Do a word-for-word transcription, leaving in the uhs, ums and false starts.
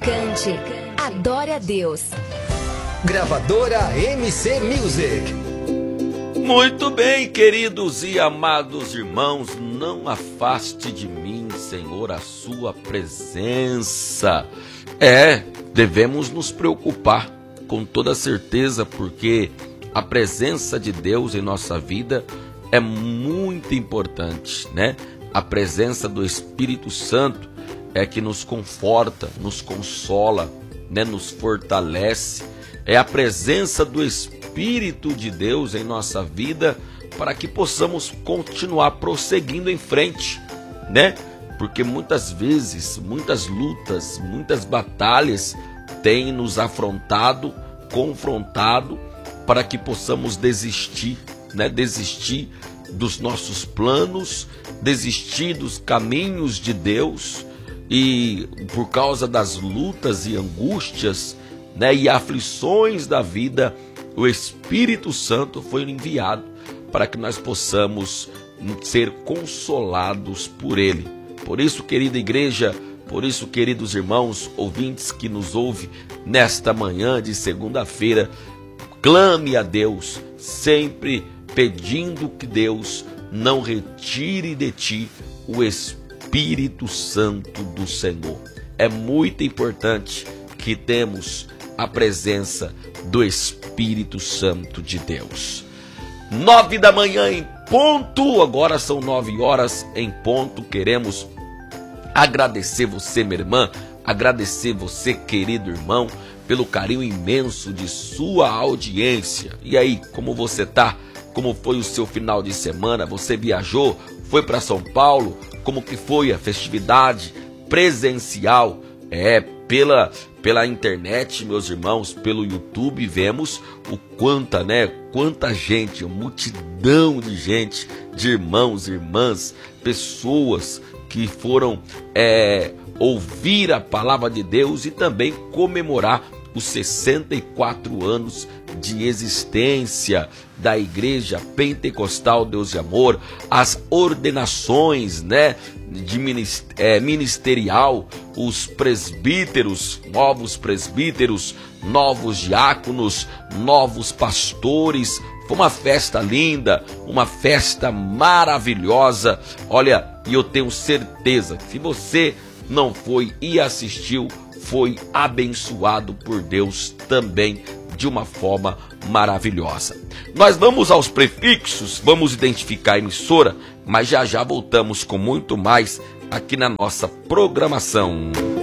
Cante, adore a Deus. Gravadora M C Music. Muito bem, queridos e amados irmãos, não afaste de mim, Senhor, a sua presença. É, devemos nos preocupar com toda certeza, porque a presença de Deus em nossa vida é muito importante, né? A presença do Espírito Santo é que nos conforta, nos consola, né? Nos fortalece. É a presença do Espírito de Deus em nossa vida para que possamos continuar prosseguindo em frente, né? Porque muitas vezes, muitas lutas, muitas batalhas têm nos afrontado, confrontado, para que possamos desistir, né? Desistir dos nossos planos, desistir dos caminhos de Deus, e por causa das lutas e angústias, né, e aflições da vida, o Espírito Santo foi enviado para que nós possamos ser consolados por Ele. Por isso, querida igreja, por isso, queridos irmãos, ouvintes que nos ouvem nesta manhã de segunda-feira, clame a Deus, sempre pedindo que Deus não retire de ti o Espírito Santo do Senhor. É muito importante que temos a presença do Espírito Santo de Deus. Nove da manhã em ponto, agora são nove horas em ponto. Queremos agradecer você, minha irmã, agradecer você, querido irmão, pelo carinho imenso de sua audiência. E aí, como você tá? Como foi o seu final de semana? Você viajou? Foi para São Paulo? Como que foi a festividade presencial? É, pela, pela internet, meus irmãos, pelo YouTube, vemos o quanta, né? Quanta gente, uma multidão de gente, de irmãos, irmãs, pessoas que foram é, ouvir a palavra de Deus e também comemorar os sessenta e quatro anos de existência da Igreja Pentecostal Deus de Amor, as ordenações, né, de ministerial, os presbíteros, novos presbíteros, novos diáconos, novos pastores. Foi uma festa linda, uma festa maravilhosa. Olha, e eu tenho certeza que se você não foi e assistiu, foi abençoado por Deus também de uma forma maravilhosa. Nós vamos aos prefixos, vamos identificar a emissora, mas já já voltamos com muito mais aqui na nossa programação.